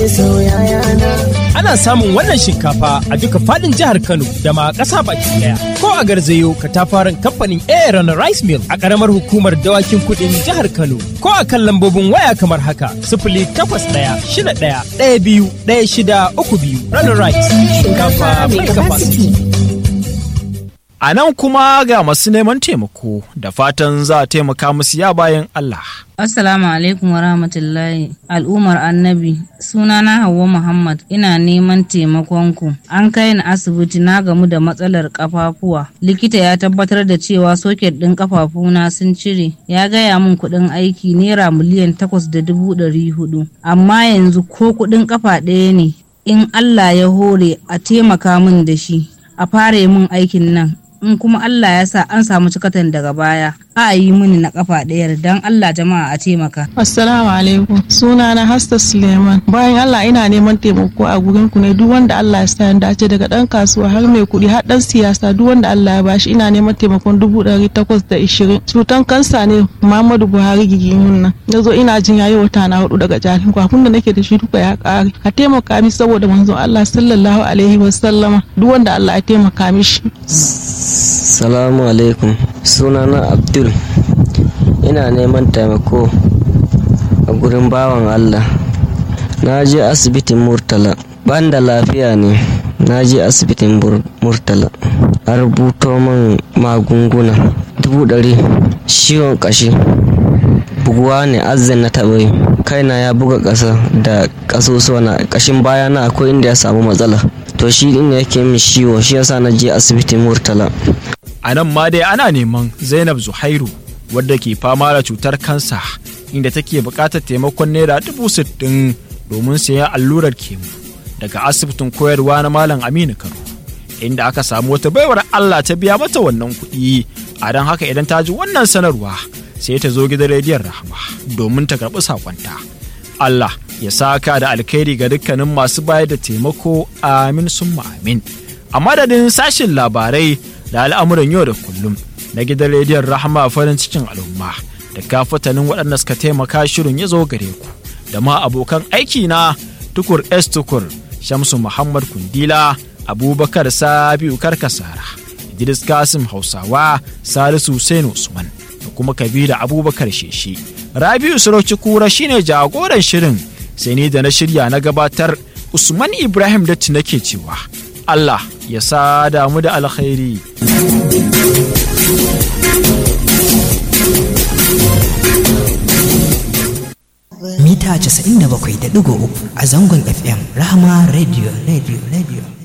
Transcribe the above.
nake so yayana. Ana samun wannan shinkafa a duka fadin jihar Kano da ma ƙasa baki daya. Ko a garzayo katafaren kamfanin Aaron Rice Mill a ƙaramar hukumar dawakin kuɗin jihar Kano. Ko a kan lambobin waya kamar haka 0816121632. Runner Rice shinkafa mai capacity. A nan kuma ga masu neman taimako da fatan za a taimaka musu ya bayan Allah. Assalamu alaikum wa rahmatullahi al'ummar annabi, sunana Hauwa Muhammad, ina neman taimakonku. An kai ni asibiti na gamu da matsalar kafafuwa. Likita ya tabbatar da cewa soket ɗin kafafuna sun cire, ya gaya min kuɗin aiki naira miliyan 8,400. Amma yanzu ko kuɗin kafa ɗaya ne, in Allah ya hore a taimaka min da shi, a fara min aikin nan. In kuma Allah ya sa an samu cikatan daga baya, a yi mini na kafa ɗayar don Allah jama'a a taimaka. Assalamu alaikum. Suna na Hasta Suleiman. Bayan Allah ina neman taimako a gurin ku ne, duk wanda Allah ya sa ya dace, daga ɗan kasuwa har mai kuɗi har ɗan siyasa, duk wanda Allah ya bashi ina neman taimakon 820. Cutan kansa ne Muhammadu Buhari gigimin nan. Nazo ina jin yayi wata na 4 daga jarin kwafin da nake da shi duka ya ƙare. A taimaka mi saboda manzon Allah sallallahu alaihi wasallama, duk wanda Allah ya taimaka mishi. Salamu alaikum, sunana Abdul, ina neman taimako a gurin bawan Allah. Na je asibitin Murtala, ban da lafiya ne, na je asibitin Murtala, a rubuto min magunguna 100,000, ciwon kashi, buguwa ne azan na taɓa yi, kaina ya buga ƙasa da ƙasusuwa na ƙashin bayana akwai inda ya samu matsala. To shi ne yake min ciwo, shi yasa na je asibitin Murtala. A nan ma dai ana neman Zainab Zuhairu wadda ke fama da cutar kansa, inda take buƙatar taimakon naira 60,000 domin sayan allurar kemu daga asibitin koyarwa na Malam Aminu Kano, inda aka samu wata baiwar Allah ta biya mata wannan kuɗi. A don haka idan ta ji wannan sanarwa sai ta zo gidan rediyon Rahama domin ta karɓi sakonta. Allah ya saka da alkhairi ga dukkanin masu bayar da taimako, amin summa amin. A madadin sashin labarai da al'amuran yau da kullum na gidan rediyon Rahama farin cikin al'umma da kafatanin waɗanda suka taimaka shirin ya zo gare ku, da ma abokan aiki na Tukur S Tukur, Shamsu Muhammad Kundila, Abubakar Sabiu Karkasara, Idris Kasim Hausawa, Salisu Hussein Usman da kuma Kabira Abubakar Sheshi. Rabiu Sarauci Kura shine jagoran shirin, sai ni da na shirya na gabatar Usman Ibrahim Datti nake cewa Allah ya sada mu da alkhairi. Mita 97.3 a zangon FM Rahama Radio.